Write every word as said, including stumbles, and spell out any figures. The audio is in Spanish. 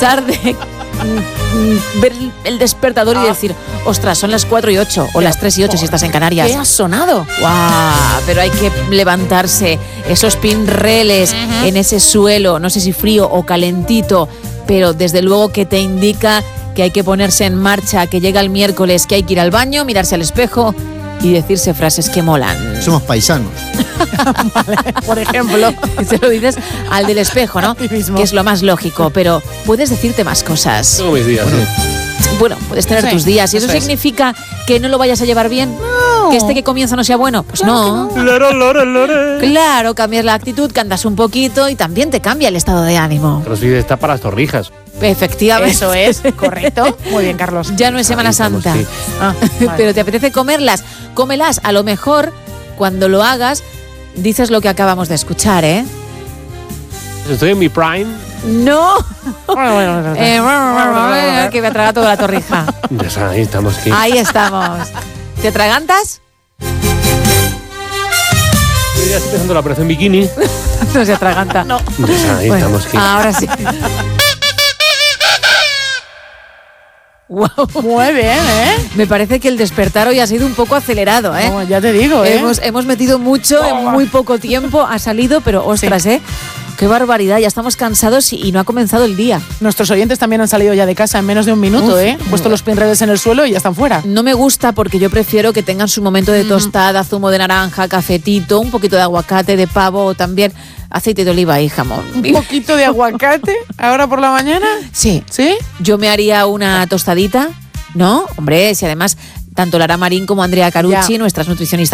pasar de ver el despertador y decir, ostras, son las cuatro y ocho o las tres y ocho si estás en Canarias. ¿Qué ha sonado? ¡Guau! Pero hay que levantarse, esos pinreles uh-huh. en ese suelo, no sé si frío o calentito, pero desde luego que te indica que hay que ponerse en marcha, que llega el miércoles, que hay que ir al baño, mirarse al espejo y decirse frases que molan. Somos paisanos. Vale, por ejemplo. Se lo dices al del espejo, ¿no? Que es lo más lógico, pero puedes decirte más cosas. Tengo mis días, bueno, sí. Bueno, puedes tener sí, tus días. ¿Y eso, eso significa es. que no lo vayas a llevar bien? No. ¿Que este que comienza no sea bueno? Pues claro no. no. Lore, lore, lore. Claro, cambias la actitud, cantas un poquito y también te cambia el estado de ánimo. Pero sí está para las torrijas. Efectivamente. Eso es, correcto. Muy bien, Carlos. Ya no es Semana Ahí estamos, Santa. sí. Ah, vale. Pero te apetece comerlas. Cómelas. A lo mejor, cuando lo hagas, dices lo que acabamos de escuchar, ¿eh? Estoy en mi prime. No. Bueno, bueno, bueno. eh, que me ha tragado toda la torrija. Ahí estamos. ¿Qué? Ahí estamos. ¿Te atragantas? Yo ya estoy empezando la operación bikini. No se atraganta. No. Ahí bueno, estamos. ¿Qué? Ahora sí. Wow. Muy bien, ¿eh? Me parece que el despertar hoy ha sido un poco acelerado, ¿eh? No, ya te digo, ¿eh? Hemos, hemos metido mucho oh, en muy poco tiempo, ha salido, pero ostras, sí. ¿eh? Qué barbaridad, ya estamos cansados y, y no ha comenzado el día. Nuestros oyentes también han salido ya de casa en menos de un minuto, Uf, ¿eh? Han puesto los pinreles en el suelo y ya están fuera. No me gusta porque yo prefiero que tengan su momento de tostada, mm. zumo de naranja, cafetito, un poquito de aguacate, de pavo o también aceite de oliva y jamón. ¿Un poquito de aguacate ahora por la mañana? Sí. ¿Sí? Yo me haría una tostadita, ¿no? Hombre, si además tanto Lara Marín como Andrea Carucci, ya. nuestras nutricionistas,